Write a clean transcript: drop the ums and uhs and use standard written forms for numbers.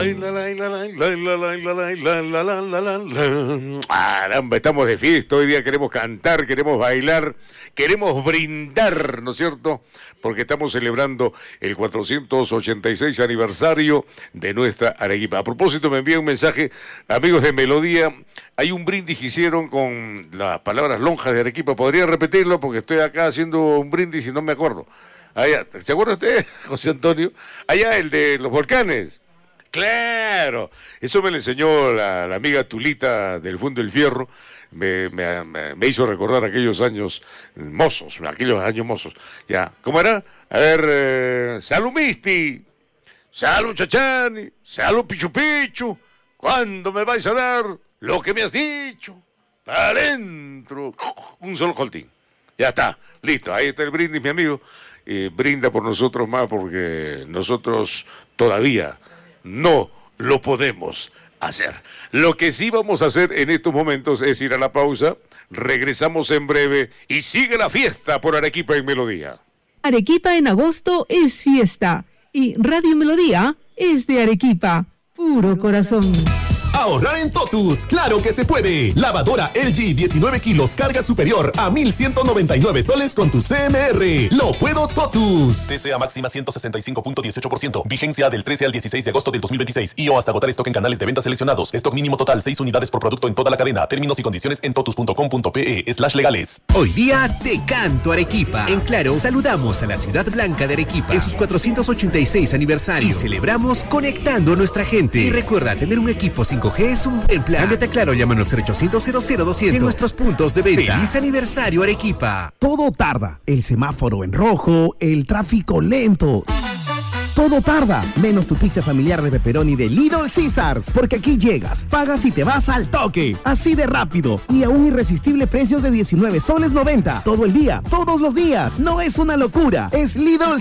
Caramba, estamos de fiesta, hoy día queremos cantar, queremos bailar, queremos brindar, ¿no es cierto? Porque estamos celebrando el 486 aniversario de nuestra Arequipa. A propósito, me envía un mensaje, amigos de Melodía, hay un brindis que hicieron con las palabras lonjas de Arequipa. ¿Podría repetirlo? Porque estoy acá haciendo un brindis y no me acuerdo. Allá, ¿se acuerda usted, José Antonio? Allá, el de los volcanes. Claro, eso me lo enseñó la amiga Tulita del Fondo del Fierro, me hizo recordar aquellos años mozos, ya, ¿cómo era? A ver, salud Misti, salud Chachani, salud Pichu Pichu, ¿cuándo me vais a dar lo que me has dicho? Para adentro, un solo joltín, ya está, listo, ahí está el brindis, mi amigo, brinda por nosotros más porque nosotros todavía no lo podemos hacer. Lo que sí vamos a hacer en estos momentos es ir a la pausa, regresamos en breve y sigue la fiesta por Arequipa en Melodía. Arequipa en agosto es fiesta y Radio Melodía es de Arequipa, puro corazón. Ahorrar en Totus, claro que se puede. Lavadora LG 19 kilos, carga superior a 1,199 soles con tu CMR. Lo puedo Totus. TCA máxima 165.18%. Vigencia del 13 al 16 de agosto del 2026. Y o hasta agotar stock en canales de venta seleccionados. Stock mínimo total 6 unidades por producto en toda la cadena. Términos y condiciones en totus.com.pe/legales. Hoy día te canto Arequipa. En Claro, saludamos a la ciudad blanca de Arequipa en sus 486 aniversario y celebramos conectando a nuestra gente. Y recuerda, tener un equipo 5G es un buen plan. Cámbiate a Claro, llámanos 0800-00200 en nuestros puntos de venta. ¡Feliz aniversario, Arequipa! Todo tarda. El semáforo en rojo, el tráfico lento. Todo tarda, menos tu pizza familiar de pepperoni de Little Caesars, porque aquí llegas, pagas y te vas al toque, así de rápido y a un irresistible precio de 19 soles 90, todo el día, todos los días. No es una locura, es Little